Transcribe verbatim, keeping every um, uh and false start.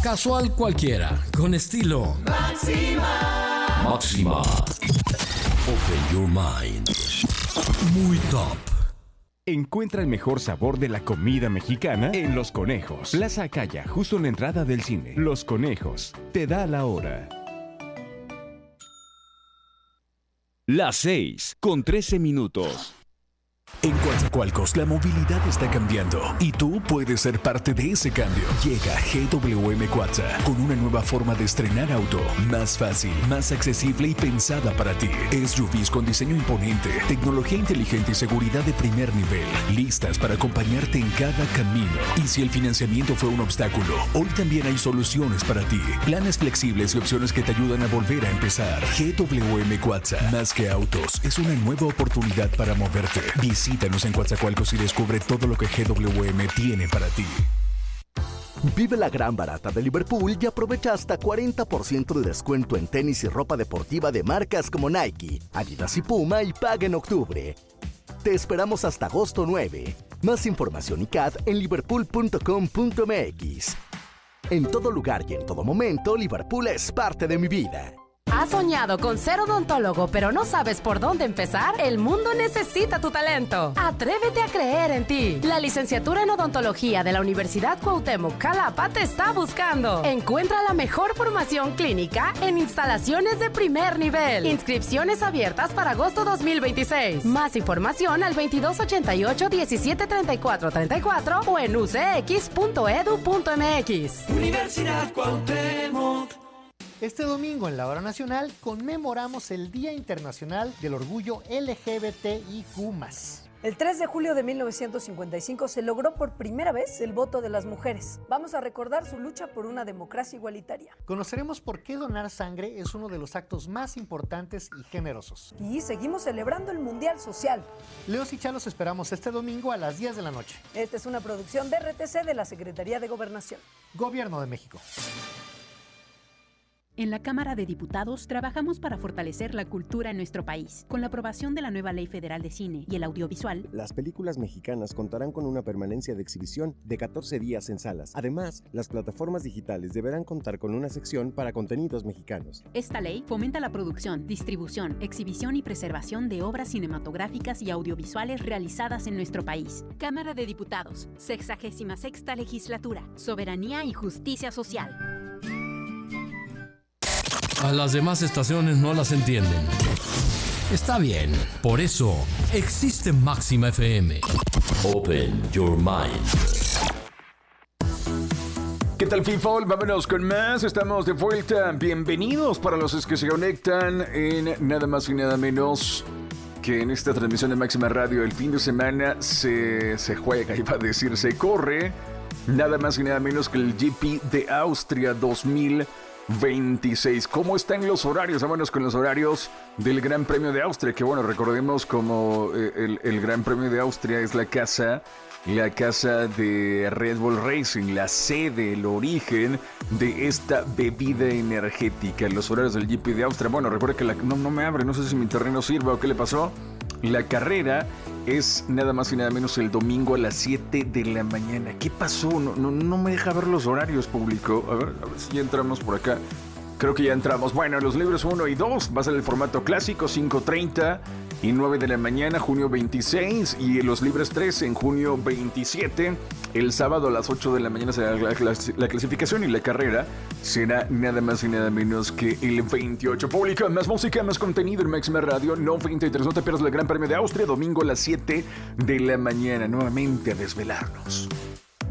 casual cualquiera, con estilo. Máxima. Máxima. Open your mind. Muy top. Encuentra el mejor sabor de la comida mexicana en Los Conejos. Plaza Acaya, justo en la entrada del cine. Los Conejos, te da la hora. Las seis, con trece minutos. En Coatzacoalcos la movilidad está cambiando y tú puedes ser parte de ese cambio. Llega G W M Coatza con una nueva forma de estrenar auto, más fácil, más accesible y pensada para ti. S U Vs con diseño imponente, tecnología inteligente y seguridad de primer nivel, listas para acompañarte en cada camino. Y si el financiamiento fue un obstáculo, hoy también hay soluciones para ti. Planes flexibles y opciones que te ayudan a volver a empezar. G W M Coatza, más que autos, es una nueva oportunidad para moverte. Visítanos en Coatzacoalcos y descubre todo lo que G W M tiene para ti. Vive la gran barata de Liverpool y aprovecha hasta cuarenta por ciento de descuento en tenis y ropa deportiva de marcas como Nike, Adidas y Puma y paga en octubre. Te esperamos hasta agosto nueve. Más información y C A D en liverpool punto com punto m x. En todo lugar y en todo momento, Liverpool es parte de mi vida. ¿Has soñado con ser odontólogo pero no sabes por dónde empezar? El mundo necesita tu talento. Atrévete a creer en ti. La licenciatura en odontología de la Universidad Cuauhtémoc Xalapa te está buscando. Encuentra la mejor formación clínica en instalaciones de primer nivel. Inscripciones abiertas para agosto dos mil veintiséis. Más información al veintidós ochenta y ocho diecisiete treinta y cuatro treinta y cuatro o en u c x punto e d u punto m x. Universidad Cuauhtémoc. Este domingo en la Hora Nacional conmemoramos el Día Internacional del Orgullo L G B T I Q más. El tres de julio de mil novecientos cincuenta y cinco se logró por primera vez el voto de las mujeres. Vamos a recordar su lucha por una democracia igualitaria. Conoceremos por qué donar sangre es uno de los actos más importantes y generosos. Y seguimos celebrando el Mundial Social. Leos y Chalos esperamos este domingo a las diez de la noche. Esta es una producción de R T C de la Secretaría de Gobernación. Gobierno de México. En la Cámara de Diputados trabajamos para fortalecer la cultura en nuestro país. Con la aprobación de la nueva Ley Federal de Cine y el Audiovisual, las películas mexicanas contarán con una permanencia de exhibición de catorce días en salas. Además, las plataformas digitales deberán contar con una sección para contenidos mexicanos. Esta ley fomenta la producción, distribución, exhibición y preservación de obras cinematográficas y audiovisuales realizadas en nuestro país. Cámara de Diputados, sexagésima sexta Legislatura, Soberanía y Justicia Social. A las demás estaciones no las entienden. Está bien, por eso existe Máxima F M. Open your mind. ¿Qué tal, people? Vámonos con más. Estamos de vuelta. Bienvenidos para los que se conectan en nada más y nada menos que en esta transmisión de Máxima Radio. El fin de semana se, se juega, iba a decir, se corre nada más y nada menos que el G P de Austria dos mil veintiséis. ¿Cómo están los horarios? Vámonos con los horarios del Gran Premio de Austria, que bueno, recordemos como eh, el, el Gran Premio de Austria es la casa, la casa de Red Bull Racing, la sede, el origen de esta bebida energética. Los horarios del G P de Austria, bueno, recuerda que la, no, no me abre, no sé si mi terreno sirva o qué le pasó. La carrera es nada más y nada menos el domingo a las siete de la mañana. ¿Qué pasó? No, no, no me deja ver los horarios, público. A ver, a ver si ya entramos por acá. Creo que ya entramos. Bueno, los libros uno y dos va a ser el formato clásico, cinco treinta y nueve de la mañana, junio veintiséis. Y los libros tres en junio veintisiete. El sábado a las ocho de la mañana será la, clas- la clasificación y la carrera será nada más y nada menos que el veintiocho. Público, más música, más contenido en Máxima Radio noventa y tres. No te pierdas el Gran Premio de Austria, domingo a las siete de la mañana. Nuevamente a desvelarnos.